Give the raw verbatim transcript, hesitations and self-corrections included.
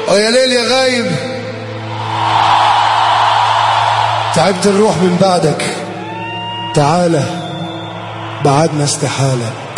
اه يا ليل يا غايب، تعبت الروح من بعدك، تعالى بعدنا استحالة.